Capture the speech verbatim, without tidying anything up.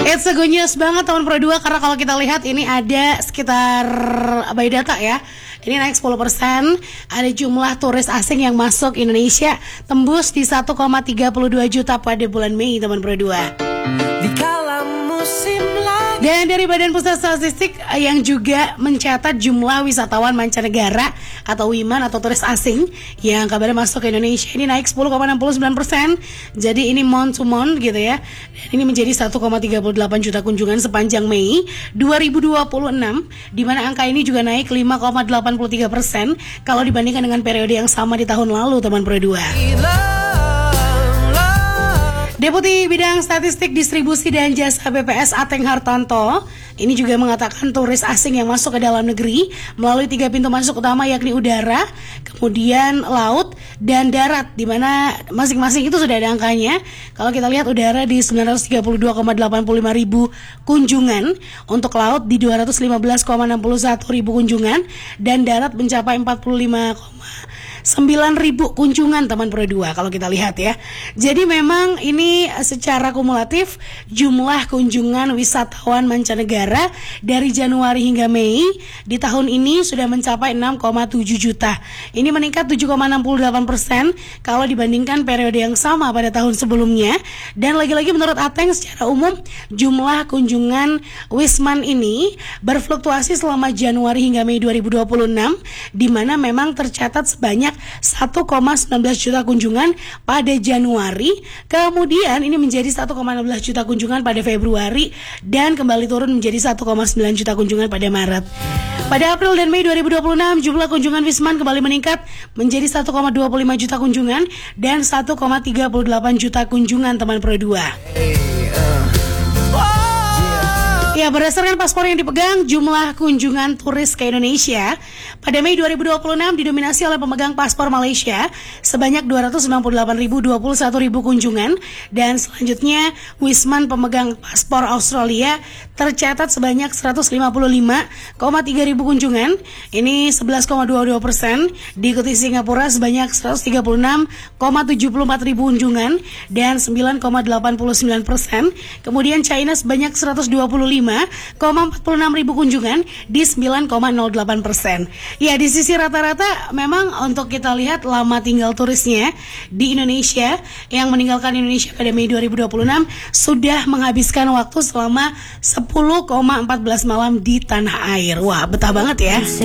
It's a good news banget tahun Pro dua, karena kalau kita lihat ini ada sekitar by data ya, ini naik sepuluh persen. Ada jumlah turis asing yang masuk Indonesia tembus di satu koma tiga dua juta pada bulan Mei teman Pro dua. Di kala musim lagi. Dan dari Badan Pusat Statistik yang juga mencatat jumlah wisatawan mancanegara atau wiman atau turis asing yang kabarnya masuk ke Indonesia ini naik sepuluh koma enam sembilan persen. Jadi ini month to month gitu ya. Dan ini menjadi satu koma tiga delapan juta kunjungan sepanjang Mei dua ribu dua puluh enam, di mana angka ini juga naik lima koma delapan tiga persen kalau dibandingkan dengan periode yang sama di tahun lalu teman Pro dua. Deputi Bidang Statistik Distribusi dan Jasa B P S Ateng Hartanto ini juga mengatakan turis asing yang masuk ke dalam negeri melalui tiga pintu masuk utama, yakni udara, kemudian laut dan darat, di mana masing-masing itu sudah ada angkanya. Kalau kita lihat udara di sembilan ratus tiga puluh dua koma delapan lima ribu kunjungan, untuk laut di dua ratus lima belas koma enam satu ribu kunjungan, dan darat mencapai empat puluh lima koma sembilan ribu kunjungan teman Pro dua kalau kita lihat ya. Jadi memang ini secara kumulatif jumlah kunjungan wisatawan mancanegara dari Januari hingga Mei di tahun ini sudah mencapai enam koma tujuh juta. Ini meningkat tujuh koma enam delapan persen kalau dibandingkan periode yang sama pada tahun sebelumnya. Dan lagi-lagi menurut Ateng, secara umum jumlah kunjungan Wisman ini berfluktuasi selama Januari hingga Mei dua ribu dua puluh enam, di mana memang tercatat sebanyak satu koma satu sembilan juta kunjungan pada Januari, kemudian ini menjadi satu koma enam belas juta kunjungan pada Februari, dan kembali turun menjadi satu koma sembilan juta kunjungan pada Maret. Pada April dan Mei dua ribu dua puluh enam, jumlah kunjungan Wisman kembali meningkat menjadi satu koma dua lima juta kunjungan dan satu koma tiga delapan juta kunjungan teman Pro dua. Ya, berdasarkan paspor yang dipegang, jumlah kunjungan turis ke Indonesia pada Mei dua ribu dua puluh enam didominasi oleh pemegang paspor Malaysia sebanyak dua ratus sembilan puluh delapan ribu dua puluh satu ribu kunjungan, dan selanjutnya Wisman pemegang paspor Australia tercatat sebanyak seratus lima puluh lima koma tiga ribu kunjungan, ini sebelas koma dua dua persen, diikuti Singapura sebanyak seratus tiga puluh enam koma tujuh empat ribu kunjungan dan sembilan koma delapan sembilan persen, kemudian China sebanyak seratus dua puluh lima koma empat enam ribu kunjungan di sembilan koma nol delapan persen. Ya, di sisi rata-rata memang untuk kita lihat lama tinggal turisnya di Indonesia yang meninggalkan Indonesia pada Mei dua ribu dua puluh enam sudah menghabiskan waktu selama sepuluh koma empat belas malam di tanah air. Wah, betah banget ya.